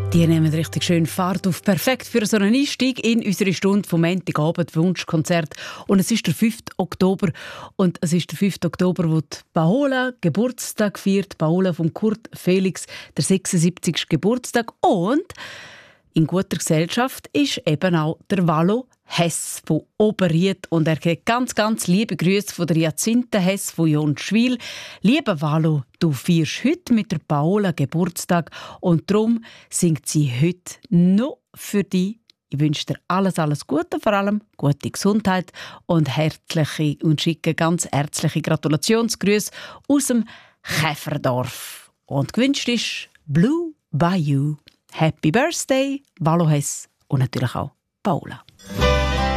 Die nehmen richtig schön Fahrt auf. Perfekt für so einen Einstieg in unsere Stunde vom Montagabend Wunschkonzert. Und es ist der 5. Oktober. Und es ist der 5. Oktober, wo die Paola Geburtstag feiert. Paola von Kurt Felix, der 76. Geburtstag. Und in guter Gesellschaft ist eben auch der Valo Hess von Oberried. Und er kriegt ganz, ganz liebe Grüße von der Jacinthe Hess von Jonschwil. Lieber Valo, du feierst heute mit der Paola Geburtstag und darum singt sie heute noch für dich. Ich wünsche dir alles, alles Gute, vor allem gute Gesundheit und herzliche und schicke ganz herzliche Gratulationsgrüße aus dem Käferdorf. Und gewünscht ist Blue Bayou. Happy Birthday, Valo Hess und natürlich auch Paola.